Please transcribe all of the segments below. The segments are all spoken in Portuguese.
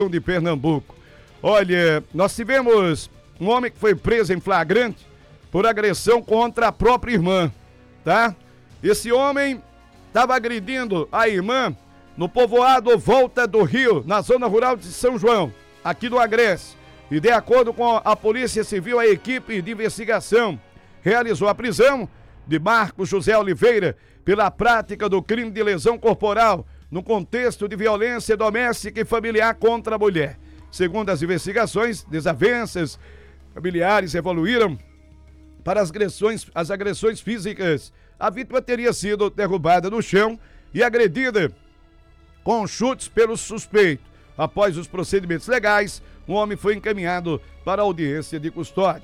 de Pernambuco. Olha, nós tivemos um homem que foi preso em flagrante por agressão contra a própria irmã, tá? Esse homem estava agredindo a irmã no povoado Volta do Rio, na zona rural de São João, aqui do Agreste. E de acordo com a Polícia Civil, a equipe de investigação realizou a prisão de Marcos José Oliveira pela prática do crime de lesão corporal no contexto de violência doméstica e familiar contra a mulher. Segundo as investigações, desavenças familiares evoluíram para as agressões físicas. A vítima teria sido derrubada no chão e agredida com chutes pelo suspeito. Após os procedimentos legais, o homem foi encaminhado para a audiência de custódia.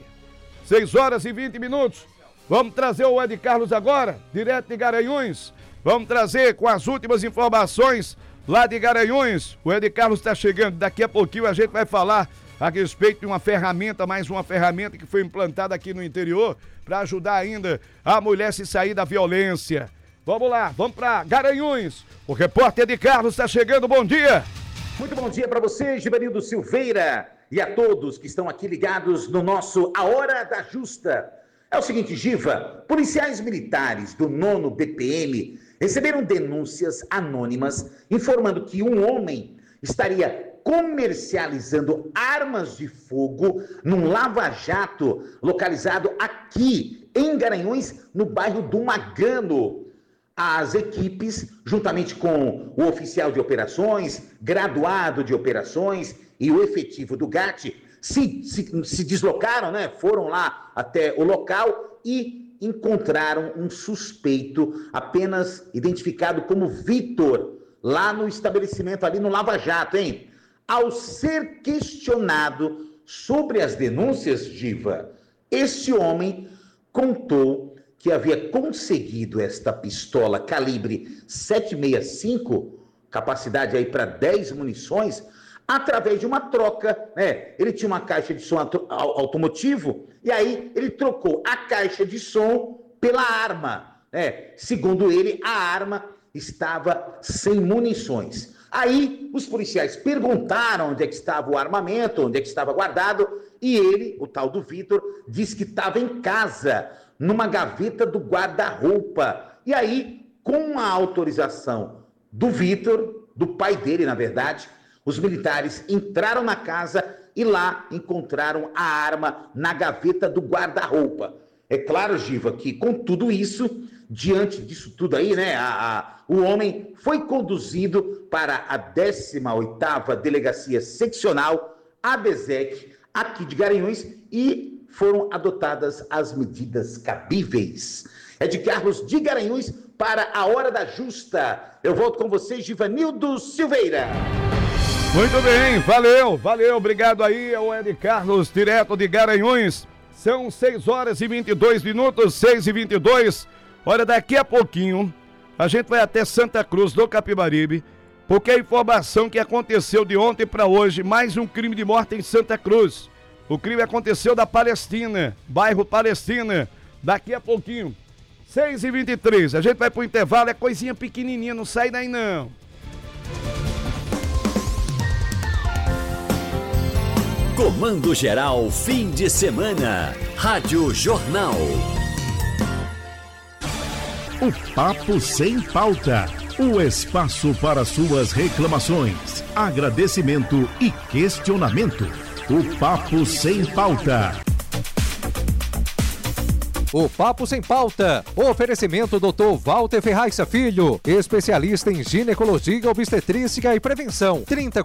6h20. Vamos trazer o Ed Carlos agora, direto de Garanhuns. Vamos trazer com as últimas informações lá de Garanhuns. O Ed Carlos está chegando. Daqui a pouquinho a gente vai falar a respeito de uma ferramenta, mais uma ferramenta que foi implantada aqui no interior para ajudar ainda a mulher se sair da violência. Vamos lá, vamos para Garanhuns. O repórter Ed Carlos está chegando. Bom dia. Muito bom dia para você, Givanildo Silveira, e a todos que estão aqui ligados no nosso A Hora da Justa. É o seguinte, Giva, policiais militares do 9º BPM receberam denúncias anônimas informando que um homem estaria comercializando armas de fogo num lava-jato localizado aqui em Garanhuns, no bairro do Magano. As equipes, juntamente com o oficial de operações, graduado de operações e o efetivo do GAT, se deslocaram, né? Foram lá até o local e encontraram um suspeito apenas identificado como Vitor, lá no estabelecimento, ali no Lava Jato, hein? Ao ser questionado sobre as denúncias, Giva, este homem contou que havia conseguido esta pistola calibre 7,65, capacidade aí para 10 munições, através de uma troca, né? Ele tinha uma caixa de som automotivo e aí ele trocou a caixa de som pela arma, né? Segundo ele, a arma estava sem munições. Aí os policiais perguntaram onde é que estava o armamento, onde é que estava guardado, e ele, o tal do Vitor, disse que estava em casa, numa gaveta do guarda-roupa. E aí, com a autorização do Vitor, do pai dele, na verdade, os militares entraram na casa e lá encontraram a arma na gaveta do guarda-roupa. É claro, Giva, que com tudo isso, diante disso tudo aí, né, o homem foi conduzido para a 18ª Delegacia Seccional, a DESEC, aqui de Garanhuns, e foram adotadas as medidas cabíveis. É de Carlos de Garanhuns para a Hora da Justa. Eu volto com você, Givanildo Silveira. Muito bem, valeu, obrigado aí ao Ed Carlos, direto de Garanhuns. São 6h22, 6h22. Olha, daqui a pouquinho a gente vai até Santa Cruz do Capibaribe, porque a informação que aconteceu de ontem para hoje, mais um crime de morte em Santa Cruz. O crime aconteceu da Palestina, bairro Palestina, daqui a pouquinho. 6h23, a gente vai pro intervalo, é coisinha pequenininha, não sai daí não. Comando Geral, fim de semana. Rádio Jornal. O Papo Sem Pauta. O espaço para suas reclamações, agradecimento e questionamento. O Papo Sem Pauta. O Papo Sem Pauta. Oferecimento Dr. Walter Ferraz Filho, especialista em ginecologia, obstetrícia e prevenção.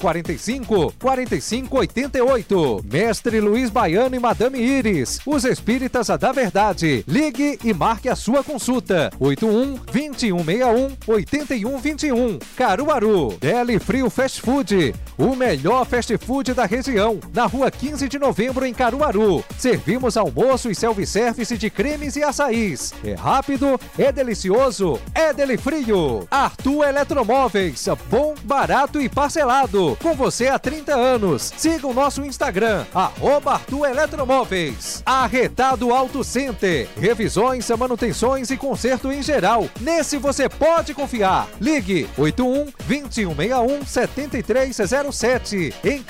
3045-4588. Mestre Luiz Baiano e Madame Iris, os espíritas da verdade. Ligue e marque a sua consulta. 81-2161-8121. Caruaru. Deli Frio Fast Food, o melhor fast food da região. Na rua 15 de novembro, em Caruaru. Servimos almoço e self-service de cremes e açaís. É rápido, é delicioso, é Deli Frio. Arthur Eletromóveis, bom, barato e parcelado. Com você há 30 anos. Siga o nosso Instagram, @Arthur Eletromóveis. Arretado Auto Center. Revisões, manutenções e conserto em geral. Nesse você pode confiar. Ligue 81-2161-7307. Em